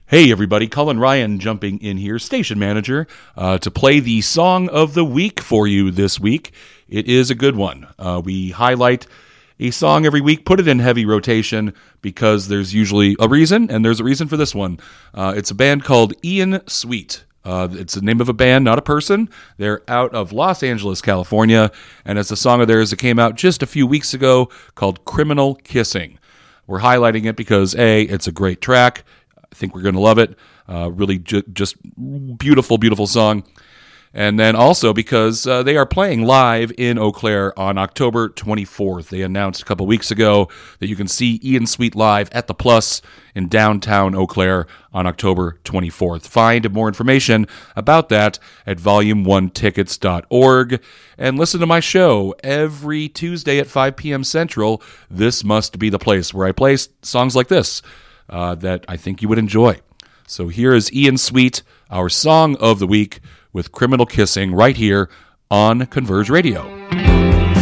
Hey everybody, Cullen Ryan jumping in here, station manager, to play the Song of the Week for you this week. It is a good one. We highlight a song every week, put it in heavy rotation because there's usually a reason, and there's a reason for this one. It's a band called Ian Sweet. It's the name of a band, not a person. They're out of Los Angeles, California, and it's a song of theirs that came out just a few weeks ago called Criminal Kissing. We're highlighting it because, A, it's a great track. I think we're going to love it. Really just beautiful, beautiful song. And then also because they are playing live in Eau Claire on October 24th. They announced a couple weeks ago that you can see Ian Sweet live at the Plus in downtown Eau Claire on October 24th. Find more information about that at volume1tickets.org. And listen to my show every Tuesday at 5 p.m. Central. This must be the place where I play songs like this that I think you would enjoy. So here is Ian Sweet, our Song of the Week, with Criminal Kissing right here on Converge Radio.